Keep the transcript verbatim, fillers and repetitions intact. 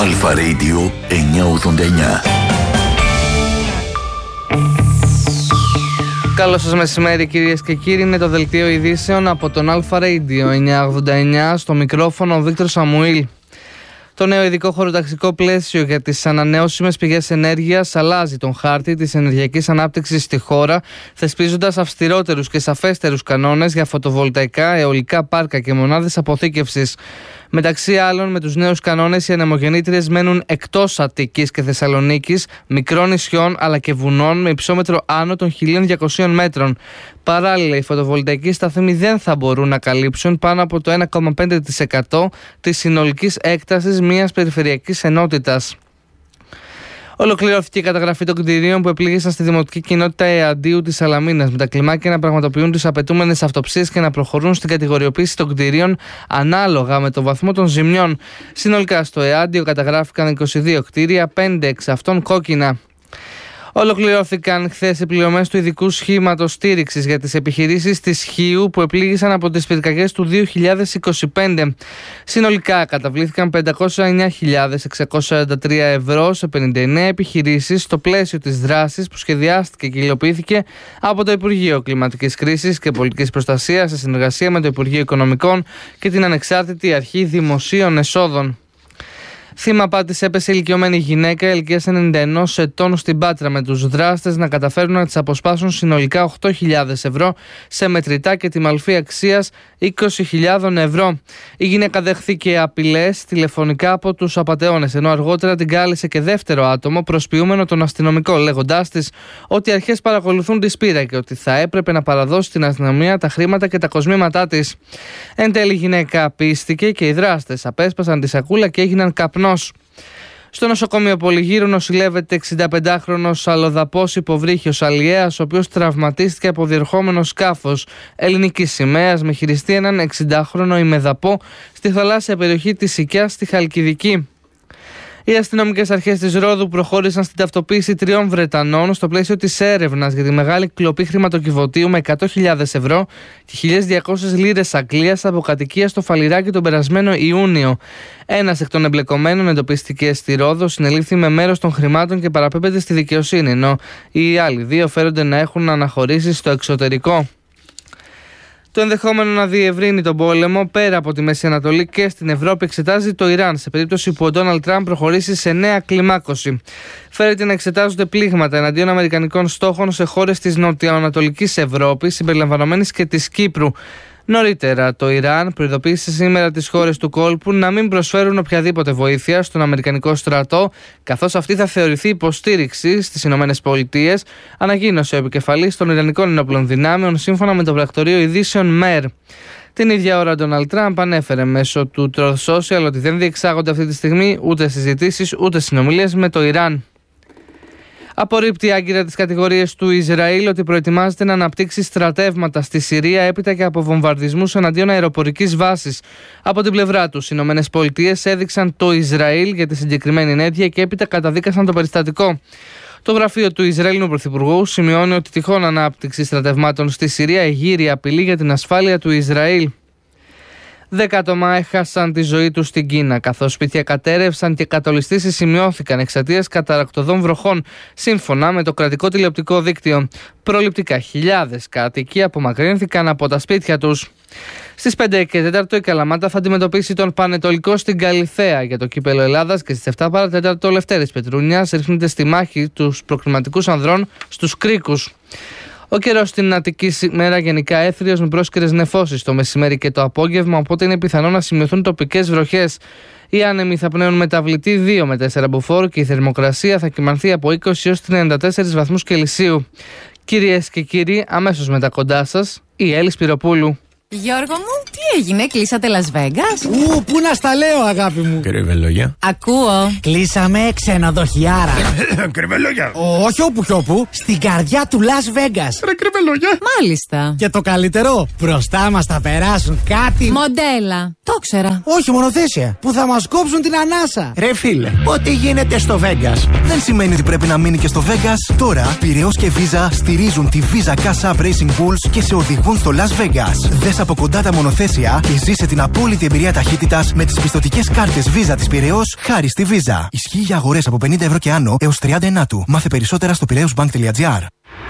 Αλφα Radio εννιακόσια ογδόντα εννιά. Καλό σας μεσημέρι κυρίες και κύριοι, είναι το δελτίο ειδήσεων από τον Αλφα Radio εννιακόσια ογδόντα εννιά, στο μικρόφωνο ο Βίκτορ Σαμουήλ. Το νέο ειδικό χωροταξικό πλαίσιο για τις ανανεώσιμες πηγές ενέργειας αλλάζει τον χάρτη της ενεργειακής ανάπτυξης στη χώρα, θεσπίζοντας αυστηρότερους και σαφέστερους κανόνες για φωτοβολταϊκά, αιωλικά πάρκα και μονάδες αποθήκευσης. Μεταξύ άλλων, με τους νέους κανόνες, οι ανεμογεννήτριες μένουν εκτός Αττικής και Θεσσαλονίκης, μικρών νησιών αλλά και βουνών με υψόμετρο άνω των χίλια διακοσίων μέτρων. Παράλληλα, οι φωτοβολταϊκοί σταθμοί δεν θα μπορούν να καλύψουν πάνω από το ένα κόμμα πέντε τοις εκατό της συνολικής έκτασης μιας περιφερειακής ενότητας. Ολοκληρώθηκε η καταγραφή των κτηρίων που επλήγησαν στη δημοτική κοινότητα Εαντίου της Σαλαμίνας, με τα κλιμάκια να πραγματοποιούν τις απαιτούμενες αυτοψίες και να προχωρούν στην κατηγοριοποίηση των κτηρίων ανάλογα με το βαθμό των ζημιών. Συνολικά στο Εάντιο καταγράφηκαν είκοσι δύο κτίρια, πέντε εξ αυτών κόκκινα. Ολοκληρώθηκαν χθες οι πληρωμές του ειδικού σχήματος στήριξης για τις επιχειρήσεις της Χίου που επλήγησαν από τις πυρκαγιές του δύο χιλιάδες είκοσι πέντε. Συνολικά καταβλήθηκαν πεντακόσια εννιά χιλιάδες εξακόσια σαράντα τρία ευρώ σε πενήντα εννέα επιχειρήσεις στο πλαίσιο της δράσης που σχεδιάστηκε και υλοποιήθηκε από το Υπουργείο Κλιματικής Κρίσης και Πολιτικής Προστασίας σε συνεργασία με το Υπουργείο Οικονομικών και την Ανεξάρτητη Αρχή Δημοσίων Εσόδων. Θύμα απάτης έπεσε ηλικιωμένη γυναίκα ηλικίας ενενήντα ενός ετών στην Πάτρα, με τους δράστες να καταφέρουν να της αποσπάσουν συνολικά οκτώ χιλιάδες ευρώ σε μετρητά και τιμαλφή αξίας είκοσι χιλιάδες ευρώ. Η γυναίκα δέχθηκε απειλές τηλεφωνικά από τους απατεώνες, ενώ αργότερα την κάλεσε και δεύτερο άτομο προσποιούμενο τον αστυνομικό, λέγοντάς της ότι οι αρχές παρακολουθούν τη σπήρα και ότι θα έπρεπε να παραδώσει στην αστυνομία τα χρήματα και τα κοσμήματά της. Εν τέλει, η γυναίκα πίστηκε και οι δράστες απέσπασαν τη σακούλα και έγιναν καπνό. Στο νοσοκομείο Πολυγύρου νοσηλεύεται εξηνταπεντάχρονος αλλοδαπός υποβρύχιος αλλιέας, ο οποίος τραυματίστηκε από διερχόμενο σκάφος ελληνικής σημαίας με χειριστή έναν εξηντάχρονο ημεδαπό στη θαλάσσια περιοχή της Σικιάς στη Χαλκιδική. Οι αστυνομικές αρχές της Ρόδου προχώρησαν στην ταυτοποίηση τριών Βρετανών στο πλαίσιο της έρευνας για τη μεγάλη κλοπή χρηματοκιβωτίου με εκατό χιλιάδες ευρώ και χίλιες διακόσιες λίρες Αγγλίας από κατοικία στο Φαλιράκι τον περασμένο Ιούνιο. Ένας εκ των εμπλεκομένων εντοπίστηκε στη Ρόδο, συνελήφθη με μέρος των χρημάτων και παραπέμπεται στη δικαιοσύνη, ενώ οι άλλοι δύο φέρονται να έχουν αναχωρήσει στο εξωτερικό. Το ενδεχόμενο να διευρύνει τον πόλεμο πέρα από τη Μέση Ανατολή και στην Ευρώπη εξετάζει το Ιράν, σε περίπτωση που ο Ντόναλντ Τραμπ προχωρήσει σε νέα κλιμάκωση. Φέρεται να εξετάζονται πλήγματα εναντίον αμερικανικών στόχων σε χώρες της νοτιοανατολικής Ευρώπης, συμπεριλαμβανομένης και της Κύπρου. Νωρίτερα, το Ιράν προειδοποίησε σήμερα τις χώρες του κόλπου να μην προσφέρουν οποιαδήποτε βοήθεια στον Αμερικανικό στρατό, καθώς αυτή θα θεωρηθεί υποστήριξη στις Ηνωμένες Πολιτείες, ανακοίνωσε ο επικεφαλής των Ιρανικών Ενόπλων Δυνάμεων, σύμφωνα με το πρακτορείο ειδήσεων ΜΕΡ. Την ίδια ώρα, ο Ντόναλντ Τραμπ ανέφερε μέσω του Truth Social ότι δεν διεξάγονται αυτή τη στιγμή ούτε συζητήσεις ούτε συνομιλίες με το Ιράν. Απορρίπτει άγκυρα τις κατηγορίες του Ισραήλ ότι προετοιμάζεται να αναπτύξει στρατεύματα στη Συρία έπειτα και από βομβαρδισμούς εναντίον αεροπορικής βάσης. Από την πλευρά τους, οι Ηνωμένες Πολιτείες έδειξαν το Ισραήλ για τη συγκεκριμένη ενέργεια και έπειτα καταδίκασαν το περιστατικό. Το γραφείο του Ισραηλινού Πρωθυπουργού σημειώνει ότι τυχόν ανάπτυξη στρατευμάτων στη Συρία εγείρει απειλή για την ασφάλεια του Ισραήλ. Δέκα άτομα έχασαν τη ζωή τους στην Κίνα, καθώς σπίτια κατέρευσαν και κατολιστήσεις σημειώθηκαν εξαιτίας καταρρακτωδών βροχών, σύμφωνα με το κρατικό τηλεοπτικό δίκτυο. Προληπτικά, χιλιάδες κάτοικοι απομακρύνθηκαν από τα σπίτια τους. Στις πέντε και τέσσερα η Καλαμάτα θα αντιμετωπίσει τον Πανετολικό στην Καλιθέα για το κύπελλο Ελλάδας και στις επτά παρά τέταρτο ο Λευτέρης Πετρούνιας ρίχνεται στη μάχη τους προκριματικούς ανδρών στους Κρίκους. Ο καιρός στην Αττική σήμερα γενικά έθριος με πρόσκαιρες νεφώσεις το μεσημέρι και το απόγευμα, οπότε είναι πιθανό να σημειωθούν τοπικές βροχές. Οι άνεμοι θα πνέουν μεταβλητή δύο με τέσσερα μποφόρ και η θερμοκρασία θα κυμανθεί από είκοσι έως τριάντα τέσσερις βαθμούς Κελσίου. Κυρίες και κύριοι, αμέσως μετά κοντά σας, η Έλλη Σπυροπούλου. Γιώργο μου, τι έγινε, κλείσατε Las Vegas? Ου, πού να στα λέω, αγάπη μου. Κρυβελόγια. Ακούω. Κλείσαμε ξενοδοχιάρα. Κρυβελόγια. Όχι όπου κι όπου, στην καρδιά του Las Vegas. Ρε κρυβελόγια. Μάλιστα. Και το καλύτερο, μπροστά μας θα περάσουν κάτι. Μοντέλα. Το ξέρα. Όχι, μονοθέσια. Που θα μας κόψουν την ανάσα. Ρε φίλε, ό,τι γίνεται στο Vegas δεν σημαίνει ότι πρέπει να μείνει και στο Vegas. Τώρα, Πειραιώς και Visa στηρίζουν τη Visa Cash App Racing Bulls και σε οδηγούν στο Las Vegas. Δες Δες από κοντά τα μονοθέσια και ζήσε την απόλυτη εμπειρία ταχύτητας με τις πιστωτικές κάρτες Visa της Πειραιώς χάρη στη Visa. Ισχύει για αγορές από πενήντα ευρώ και άνω έως τριάντα ενάτου. Μάθε περισσότερα στο πειραιώς μπανκ τελεία τζι άρ.